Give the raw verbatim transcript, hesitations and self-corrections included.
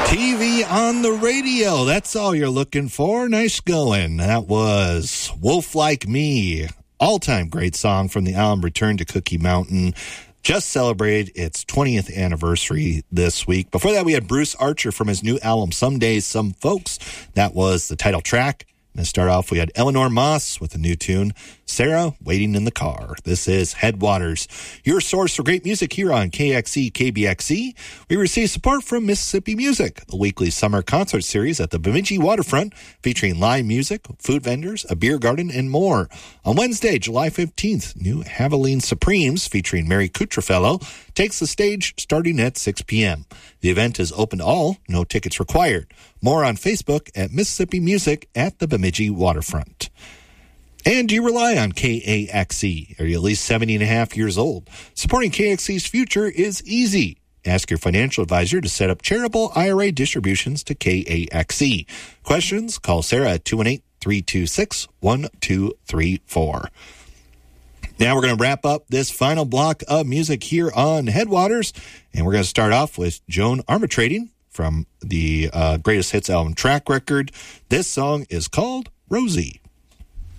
T V on the radio. That's all you're looking for. Nice going. That was Wolf Like Me. All-time great song from the album Return to Cookie Mountain. Just celebrated its twentieth anniversary this week. Before that, we had Bruce Archer from his new album, Some Days, Some Folks. That was the title track. And to start off, we had Eleanor Moss with a new tune, Sarah, Waiting in the Car. This is Headwaters, your source for great music here on K X E, K B X E. We receive support from Mississippi Music, a weekly summer concert series at the Bemidji Waterfront, featuring live music, food vendors, a beer garden, and more. On Wednesday, July fifteenth, New Haviland Supremes, featuring Mary Cutrofello, takes the stage starting at six p.m. The event is open to all, no tickets required. More on Facebook at Mississippi Music at the Bemidji Waterfront. And do you rely on K A X E? Are you at least seventy and a half years old? Supporting K X E's future is easy. Ask your financial advisor to set up charitable I R A distributions to K A X E. Questions? Call Sarah at two one eight, three two six, one two three four. Now we're going to wrap up this final block of music here on Headwaters, and we're going to start off with Joan Armatrading from the uh, Greatest Hits album Track Record. This song is called Rosie.